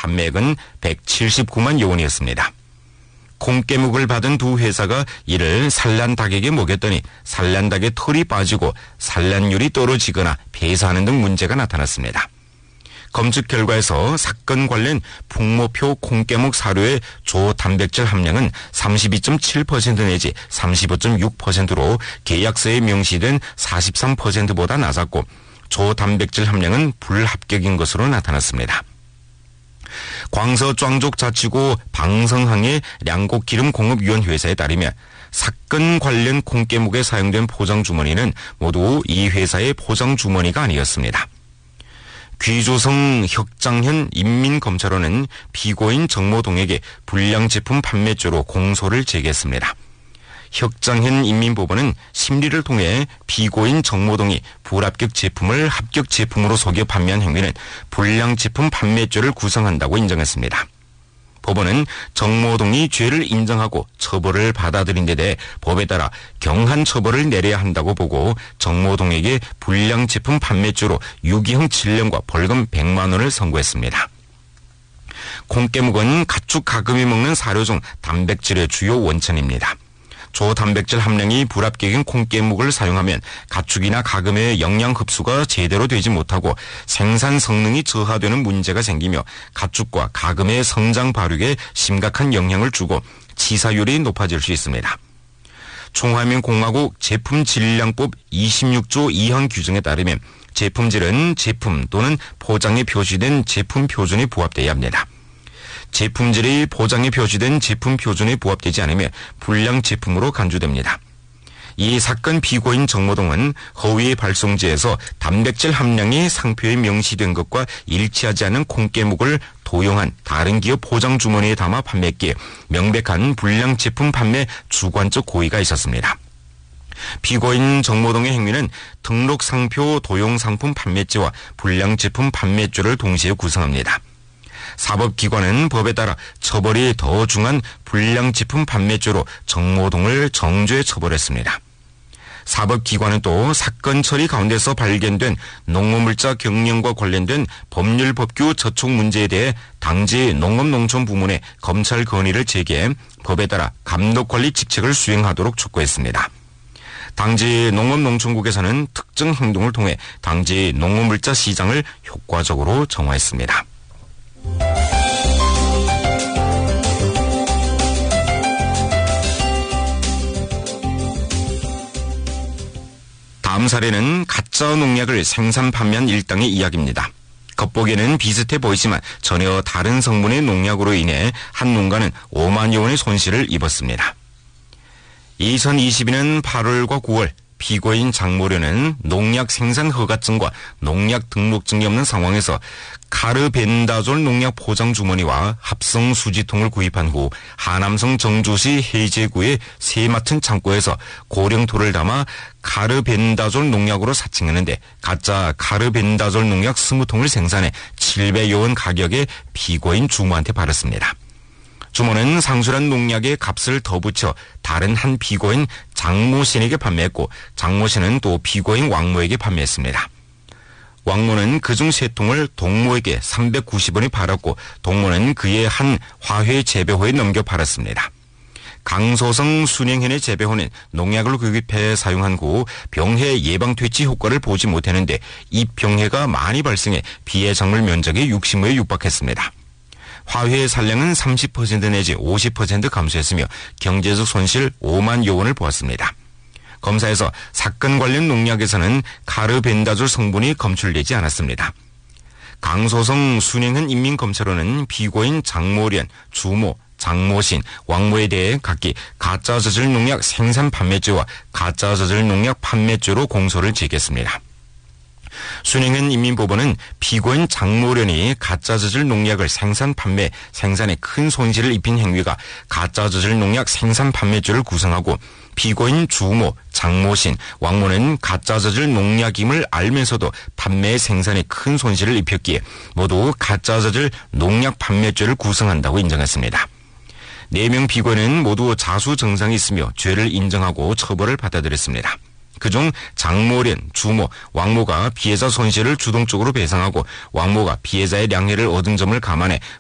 단매액은 179만 여원이었습니다. 콩깨묵을 받은 두 회사가 이를 산란닭에게 먹였더니 산란닭의 털이 빠지고 산란율이 떨어지거나 폐사하는 등 문제가 나타났습니다. 검측 결과에서 사건 관련 풍모표 콩깨묵 사료의 조 단백질 함량은 32.7% 내지 35.6%로 계약서에 명시된 43%보다 낮았고 조 단백질 함량은 불합격인 것으로 나타났습니다. 광서庄족자치구 방성항의 량곡기름공업위원회사에 따르면 사건 관련 콩깨묵에 사용된 포장주머니는 모두 이 회사의 포장주머니가 아니었습니다. 귀조성 혁장현 인민검찰원은 피고인 정모동에게 불량제품 판매죄로 공소를 제기했습니다. 혁장현 인민법원은 심리를 통해 피고인 정모동이 불합격 제품을 합격 제품으로 속여 판매한 행위는 불량제품 판매죄를 구성한다고 인정했습니다. 법원은 정모동이 죄를 인정하고 처벌을 받아들인 데 대해 법에 따라 경한 처벌을 내려야 한다고 보고 정모동에게 불량제품 판매죄로 유기형 7년과 벌금 100만 원을 선고했습니다. 콩깨묵은 가축 가금이 먹는 사료 중 단백질의 주요 원천입니다. 조단백질 함량이 불합격인 콩깨묵을 사용하면 가축이나 가금의 영양 흡수가 제대로 되지 못하고 생산 성능이 저하되는 문제가 생기며 가축과 가금의 성장 발육에 심각한 영향을 주고 치사율이 높아질 수 있습니다. 중화민공화국 제품질량법 26조 2항 규정에 따르면 제품질은 제품 또는 포장에 표시된 제품 표준에 부합돼야 합니다. 제품질이 포장에 표시된 제품 표준에 부합되지 않으면 불량 제품으로 간주됩니다. 이 사건 피고인 정모동은 허위 발송지에서 단백질 함량이 상표에 명시된 것과 일치하지 않은 콩깨묵을 도용한 다른 기업 포장 주머니에 담아 판매했기에 명백한 불량 제품 판매 주관적 고의가 있었습니다. 피고인 정모동의 행위는 등록 상표 도용 상품 판매죄와 불량 제품 판매죄를 동시에 구성합니다. 사법기관은 법에 따라 처벌이 더 중한 불량제품 판매죄로 정모동을 정죄 처벌했습니다. 사법기관은 또 사건 처리 가운데서 발견된 농업물자 경영과 관련된 법률 법규 저촉 문제에 대해 당시 농업농촌부문에 검찰 건의를 제기해 법에 따라 감독관리 직책을 수행하도록 촉구했습니다. 당시 농업농촌국에서는 특정 행동을 통해 당시 농업물자 시장을 효과적으로 정화했습니다. 다음 사례는 가짜 농약을 생산 판매한 일당의 이야기입니다. 겉보기에는 비슷해 보이지만 전혀 다른 성분의 농약으로 인해 한 농가는 5만여 원의 손실을 입었습니다. 2022년 8월과 9월 피고인 장모려는 농약 생산 허가증과 농약 등록증이 없는 상황에서 카르벤다졸 농약 포장 주머니와 합성 수지통을 구입한 후 하남성 정주시 해제구의 새 맡은 창고에서 고령토를 담아 카르벤다졸 농약으로 사칭했는데 가짜 카르벤다졸 농약 20통을 생산해 700여 원 가격에 피고인 주모한테 팔았습니다. 주모는 상술한 농약의 값을 더 붙여 다른 한 피고인 장모 씨에게 판매했고 장모 씨는 또 피고인 왕모에게 판매했습니다. 왕모는 그중 3통을 동모에게 390원에 팔았고 동모는 그의 한 화훼 재배호에 넘겨 팔았습니다. 강소성 순행현의 재배호는 농약을 구입해 사용한 후 병해 예방 퇴치 효과를 보지 못했는데 이 병해가 많이 발생해 비해 작물 면적이 60모에 육박했습니다. 화훼의 산량은 30% 내지 50% 감소했으며 경제적 손실 5만여 원을 보았습니다. 검사에서 사건 관련 농약에서는 카르벤다졸 성분이 검출되지 않았습니다. 강소성 순행현 인민검찰원은 피고인 장모련, 주모, 장모신, 왕모에 대해 각기 가짜 저질 농약 생산 판매죄와 가짜 저질 농약 판매죄로 공소를 제기했습니다. 순행현 인민법원은 피고인 장모련이 가짜 저질 농약을 생산 판매, 생산에 큰 손실을 입힌 행위가 가짜 저질 농약 생산 판매죄를 구성하고 피고인 주모, 장모신, 왕모는 가짜 저질 농약임을 알면서도 판매 생산에 큰 손실을 입혔기에 모두 가짜 저질 농약 판매죄를 구성한다고 인정했습니다. 4명 피고인은 모두 자수 정상이 있으며 죄를 인정하고 처벌을 받아들였습니다. 그중 장모련, 주모, 왕모가 피해자 손실을 주동적으로 배상하고 왕모가 피해자의 양해를 얻은 점을 감안해